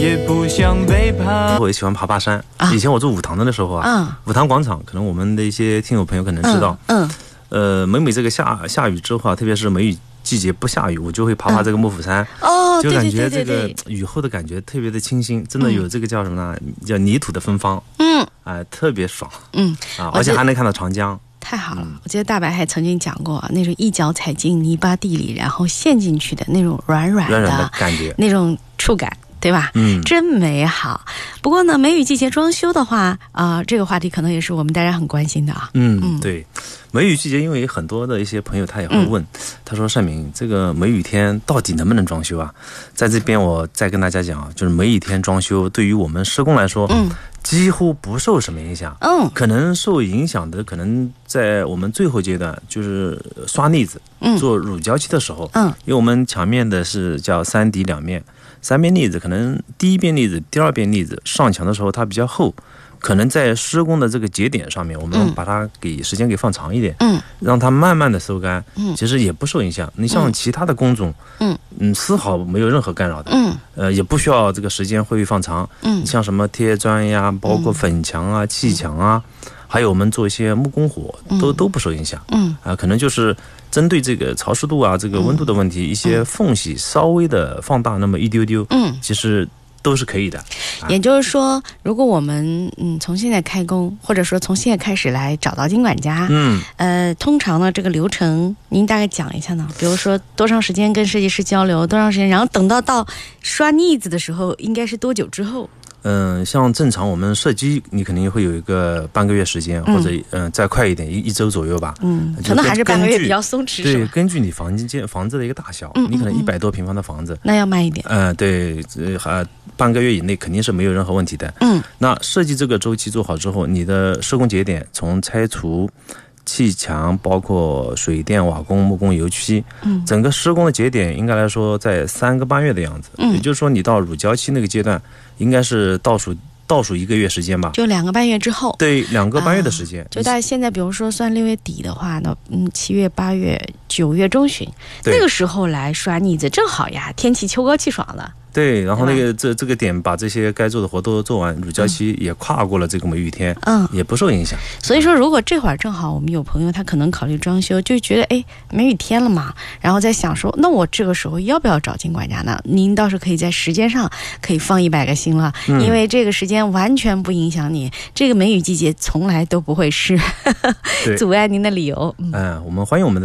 也不想背叛。 我也喜欢爬山。以前我住武塘的时候啊，武塘广场，可能我们的一些听友朋友可能知道。每这个下雨之后啊，特别是梅雨季节不下雨，我就会爬这个幕府山。就感觉这个雨后的感觉特别的清新，真的有这个叫什么呢？叫泥土的芬芳。特别爽。而且还能看到长江。 太好了，我记得大白还曾经讲过，那种一脚踩进泥巴地里，然后陷进去的那种软软的感觉， 那种触感，对吧？真美好。不过呢，梅雨季节装修的话这个话题可能也是我们大家很关心的啊。 对，梅雨季节，因为很多的一些朋友他也会问，他说善敏，这个梅雨天到底能不能装修啊？在这边我再跟大家讲，就是梅雨天装修对于我们施工来说，几乎不受什么影响。可能受影响的，可能在我们最后阶段，就是刷腻子，做乳胶漆的时候，因为我们墙面的是叫3底2面，3边腻子，可能第一边腻子、第二边腻子上墙的时候它比较厚，可能在施工的这个节点上面，我们把它时间给放长一点，让它慢慢的收干，其实也不受影响。你像其他的工种，丝毫没有任何干扰的，也不需要这个时间会放长。你像什么贴砖呀，包括粉墙啊、砌墙啊，还有我们做一些木工活，都不受影响。可能就是针对这个潮湿度啊、这个温度的问题，一些缝隙稍微的放大那么一丢丢，其实都是可以的。 也就是说，如果我们从现在开工，或者说从现在开始来找到金管家，通常呢这个流程您大概讲一下呢？比如说多长时间跟设计师交流，多长时间，然后等到刷腻子的时候，应该是多久之后？ 像正常我们设计，你肯定会有一个半个月时间，或者再快一点一周左右吧。 可能还是半个月比较松弛。 对，根据你房子的一个大小，你可能100多平方的房子， 那要慢一点。 对，半个月以内肯定是没有任何问题的。那设计这个周期做好之后，你的施工节点从拆除、砌墙，包括水电、瓦工、木工、油漆，整个施工的节点应该来说在3个半月的样子。也就是说，你到乳胶漆那个阶段，应该是倒数1个月时间吧， 就2个半月之后。 对，2个半月的时间。 就大概现在，比如说算6月底的话呢，7月、8月、9月中旬，那个时候来刷腻子正好呀，天气秋高气爽了。 对，然后这个点把这些该做的活都做完，乳胶漆也跨过了这个梅雨天，也不受影响。 所以说，如果这会儿正好我们有朋友他可能考虑装修，就觉得梅雨天了嘛，然后在想说，那我这个时候要不要找金管家呢？您倒是可以在时间上可以放100个心了，因为这个时间完全不影响你，这个梅雨季节从来都不会是阻碍您的理由。 我们欢迎我们的